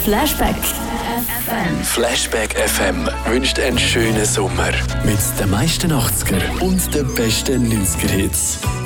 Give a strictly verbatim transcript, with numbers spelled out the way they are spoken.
Flashback F M. Flashback F M wünscht einen schönen Sommer mit den meisten achtziger und den besten neunziger Hits.